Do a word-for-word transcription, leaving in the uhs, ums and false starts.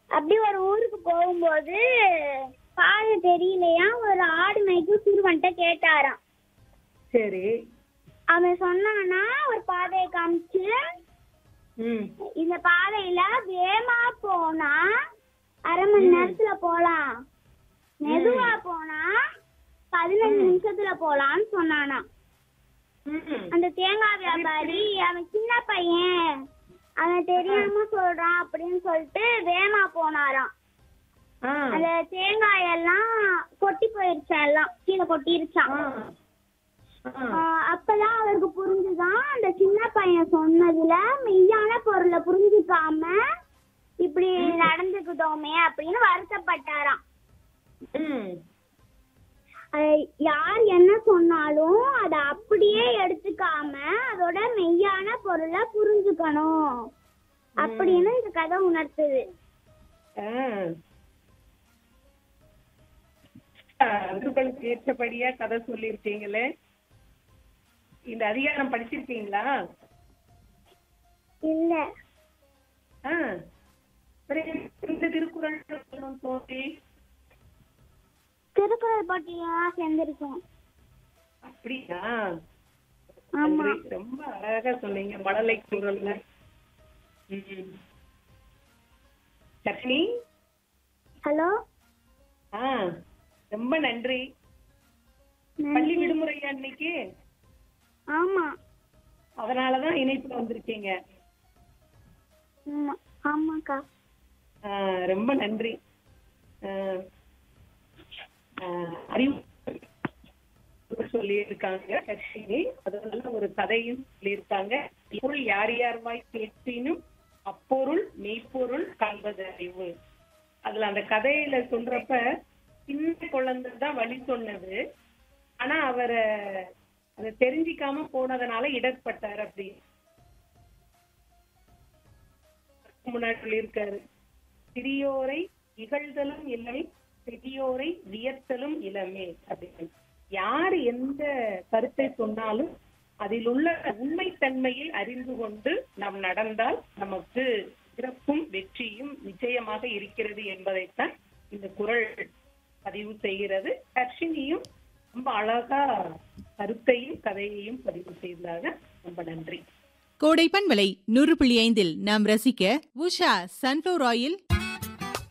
அப்படி ஒரு ஊருக்கு போகும்போது பாதை தெரியலையா, ஒரு ஆடு மேய்க்கும் சிறுவன்ட்ட கேட்டாராம். சரி. அவன் சொன்னானா ஒரு பாதையை காமிச்சு, ம் இந்த பாதையில வேகமா போனா அரை மணி ம். நேரத்துல போலாம், மெதுவா போனா பதினஞ்சு ம். நிமிஷத்துல போலான்னு சொன்னானா. ம். அந்த தேங்காய் வியாபாரி அவன் சின்ன பையன், அவன் தெரியாம சொல்றான் அப்படின்னு சொல்லிட்டு வேகமா போனாராம். ஆ. அந்த தேங்காய் எல்லாம் கொட்டி போயிருச்சான், எல்லாம் கீழே கொட்டிருச்சான். ஆ. ஆ. ஆஹ் அப்பதான் அவருக்கு புரிஞ்சுதான், அந்த சின்ன பையன் சொன்னதுல மெய்யான பொருளை புரிஞ்சுக்காம இப்படி நடந்துக்கிட்டோமே அப்படின்னு வருத்தப்பட்டாராம். ம். அஹ் யார் என்ன சொன்னாலும் அதை அப்படியே எடுத்துக்காம அதோட மெய்யான பொருளை புரிஞ்சுக்கணும் அப்படின்னு இந்த கதை உணர்த்துது. ஆ. அதுகளுக்கு ஏற்றபடியா கதை சொல்லியிருக்கீங்களே. இந்த அதிகாரம் படிச்சிருக்கீங்களா? இல்ல, ஆ. சரி, இந்த திருக்குறள் சொல்லணும் தோழி. திருக்குறள் போட்டியெல்லாம் சேர்ந்திருக்கேன். அப்படியா? ஆமா. நன்றி. ரொம்ப அழகா சொன்னீங்க மழலை குரல்ல. ம். லட்சுமி. ஹலோ. ஆ. ரொம்ப நன்றி. பள்ளி விடுமுறையா இன்னைக்கு? ஆமா. அதனாலதான் இணைப்புல வந்திருக்கீங்க. ஆமா ஆமாக்கா. ஆ, ரொம்ப நன்றி. ஆ, ஆ, அறிவு சொல்லியிருக்காங்க லட்சுமி. அதனால ஒரு கதையும் சொல்லியிருக்காங்க. பொருள் யார் யார்வாய் கேட்பினும் அப்பொருள் மெய்ப்பொருள் காண்பது அறிவு. அதுல அந்த கதையில சொல்றப்ப சின்ன குழந்தை தான் வழி சொன்னது. ஆனா அவரை அதை தெரிஞ்சிக்காம போனதுனால இடர்பட்டார். அப்படி முன்னாடி சொல்லியிருக்காரு, சிறியோரை இகழ்தலும் இளமை, பெரியோரை வியர்த்தலும் இளமே அப்படின்னு. யார் எந்த கருத்தை சொன்னாலும் அதில் உள்ள உண்மைத்தன்மையை அறிந்து கொண்டு நாம் நடந்தால் நமக்கு சிறப்பும் வெற்றியும் நிச்சயமாக இருக்கிறது என்பதைத்தான் இந்த குறள் பதிவு செய்கிறது. தர்ஷினியும் ரொம்ப அழகா கருத்தையும் கதையையும் பதிவு செய்ததாக. ரொம்ப நன்றி. கோடைப்பண்பலை நூறு புள்ளி ஐந்தில் நாம் ரசிக்க உஷா சன்ஃப்ளவர் ஆயில்